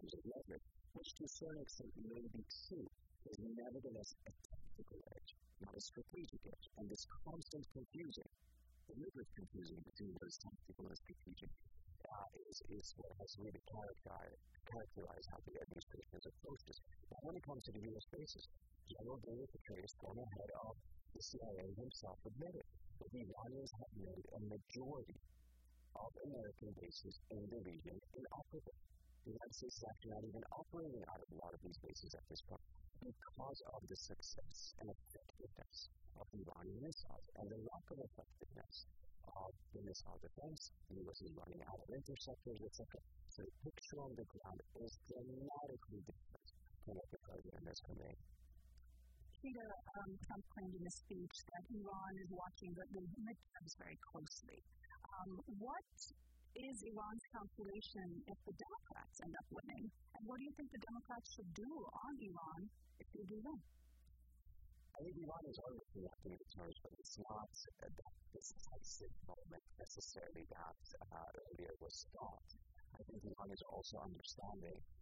terms of leverage, which to a certain extent may be true, is nevertheless a tactical edge, not a strategic edge. And this constant confusing, deliberate confusing between those tactical and strategic, is what has really characterized how the administration has approached this. Now, when it comes to the U.S. bases, General David Petraeus, former head of the CIA, himself admitted that the Iranians have made a majority of American bases in the region inoperable. The United States is actually not even operating out of a lot of these bases at this point because of the success and effectiveness of the Iranian missiles and the lack of effectiveness of the missile defense. The U.S. is running out of interceptors, etc. So the picture on the ground is dramatically different from what the president has conveyed. Peter, Trump claimed in a speech that Iran is watching the midterms very closely. What is Iran's calculation if the Democrats end up winning? And what do you think the Democrats should do on Iran if they do win? I think Iran is already looking at the midterms, but it's not that decisive moment necessarily that earlier was thought. I think Iran is also understanding